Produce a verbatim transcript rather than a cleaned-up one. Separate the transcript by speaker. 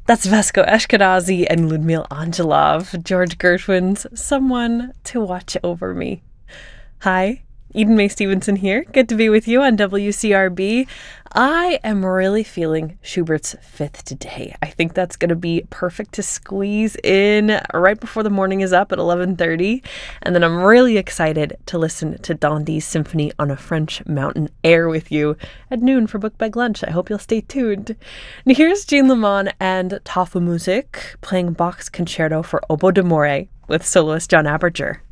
Speaker 1: That's Vesco Ashkenazi and Ludmil Angelov, George Gershwin's Someone to Watch Over Me. Hi, Eden May Stevenson here. Good to be with you on W C R B. I am really feeling Schubert's Fifth today. I think that's going to be perfect to squeeze in right before the morning is up at eleven thirty. And then I'm really excited to listen to Dandy's Symphony on a French Mountain Air with you at noon for Book Bag Lunch. I hope you'll stay tuned. And here's Jean Lemon and Tafelmusik playing Bach's Concerto for Oboe d'Amore with soloist John Aberger.